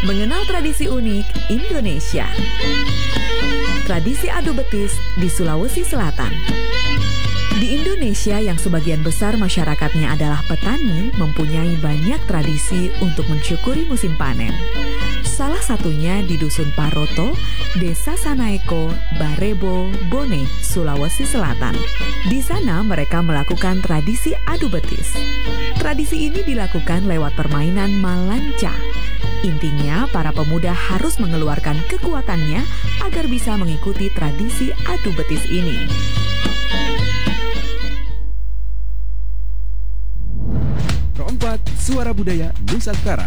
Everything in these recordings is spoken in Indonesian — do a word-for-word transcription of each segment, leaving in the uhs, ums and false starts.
Mengenal tradisi unik Indonesia. Tradisi adu betis di Sulawesi Selatan. Di Indonesia yang sebagian besar masyarakatnya adalah petani, mempunyai banyak tradisi untuk mensyukuri musim panen. Salah satunya di Dusun Paroto, Desa Sanaeko, Barebo, Bone, Sulawesi Selatan. Di sana mereka melakukan tradisi adu betis. Tradisi ini dilakukan lewat permainan malanca. Intinya, para pemuda harus mengeluarkan kekuatannya agar bisa mengikuti tradisi adu betis ini. Keempat, Suara Budaya Nusantara.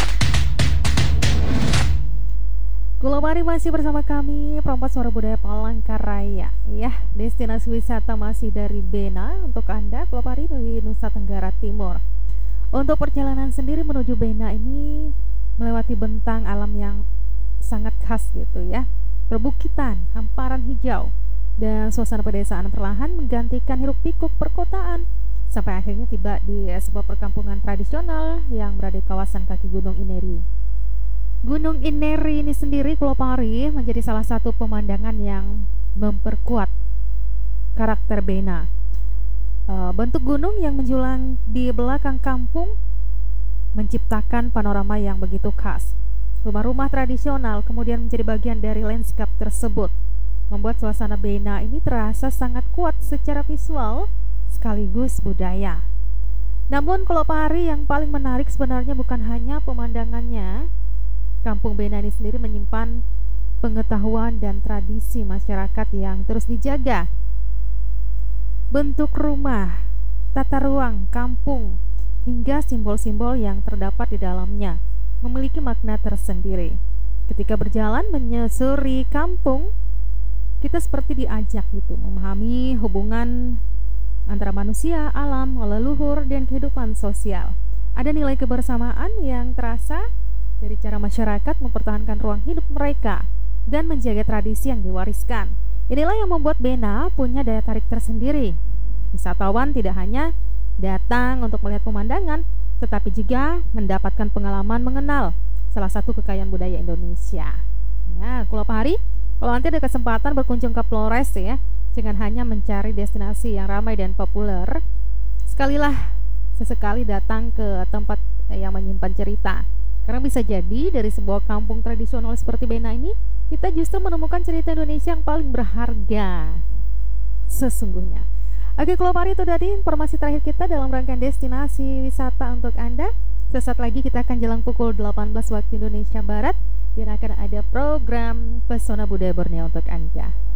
Gulawari masih bersama kami, Perempat Suara Budaya Palangkaraya. Ya, destinasi wisata masih dari Bena untuk Anda, Gulawari di Nusa Tenggara Timur. Untuk perjalanan sendiri menuju Bena ini melewati bentang alam yang sangat khas gitu ya. Perbukitan, hamparan hijau, dan suasana pedesaan perlahan menggantikan hiruk-pikuk perkotaan. Sampai akhirnya tiba di sebuah perkampungan tradisional yang berada di kawasan kaki Gunung Ineri. Gunung Ineri ini sendiri, Kulopari, menjadi salah satu pemandangan yang memperkuat karakter Bena. E, bentuk gunung yang menjulang di belakang kampung menciptakan panorama yang begitu khas. Rumah-rumah tradisional kemudian menjadi bagian dari landscape tersebut, membuat suasana Bena ini terasa sangat kuat secara visual sekaligus budaya. Namun Kulopari, yang paling menarik sebenarnya bukan hanya pemandangannya. Kampung Bena ini sendiri menyimpan pengetahuan dan tradisi masyarakat yang terus dijaga. Bentuk rumah, tata ruang kampung, hingga simbol-simbol yang terdapat di dalamnya memiliki makna tersendiri. Ketika berjalan menyusuri kampung, kita seperti diajak gitu memahami hubungan antara manusia, alam, leluhur, dan kehidupan sosial. Ada nilai kebersamaan yang terasa dari cara masyarakat mempertahankan ruang hidup mereka dan menjaga tradisi yang diwariskan. Inilah yang membuat Bena punya daya tarik tersendiri. Wisatawan tidak hanya datang untuk melihat pemandangan, tetapi juga mendapatkan pengalaman mengenal salah satu kekayaan budaya Indonesia. Nah, Kulopari, kalau nanti ada kesempatan berkunjung ke Flores ya, jangan hanya mencari destinasi yang ramai dan populer, sekalilah sesekali datang ke tempat yang menyimpan cerita. Karena bisa jadi dari sebuah kampung tradisional seperti Bena ini, kita justru menemukan cerita Indonesia yang paling berharga sesungguhnya. Oke, Kulopari, itu tadi informasi terakhir kita dalam rangkaian destinasi wisata untuk Anda. Sesaat lagi kita akan jelang pukul delapan belas waktu Indonesia Barat dan akan ada program Pesona Budaya Borneo untuk Anda.